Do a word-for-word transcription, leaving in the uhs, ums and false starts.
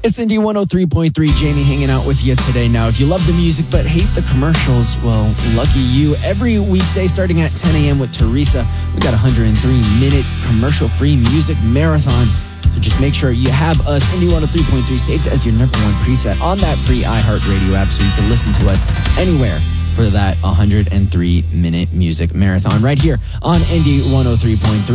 It's Indie one oh three point three, Jamie hanging out with you today. Now, if you love the music but hate the commercials, well, lucky you. Every weekday starting at ten a.m. with Teresa, we got a one hundred three minute commercial-free music marathon. So just make sure you have us, Indie one oh three point three, saved as your number one preset on that free iHeartRadio app so you can listen to us anywhere for that one hundred three minute music marathon right here on Indie one oh three point three.